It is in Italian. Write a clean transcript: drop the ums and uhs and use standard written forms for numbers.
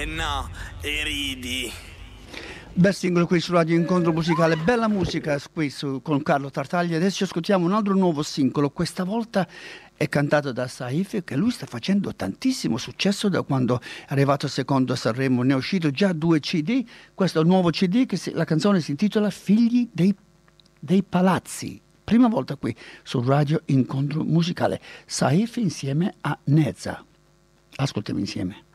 E no, e ridi. Bel singolo qui su Radio Incontro Musicale, bella musica qui con Carlo Tartaglia. Adesso ascoltiamo un altro nuovo singolo, questa volta è cantato da Saif, che lui sta facendo tantissimo successo da quando è arrivato secondo a Sanremo. Ne è uscito già 2 CD, questo è un nuovo CD, la canzone si intitola Figli dei Palazzi. Prima volta qui su Radio Incontro Musicale, Saif insieme a Neza. Ascoltiamo insieme.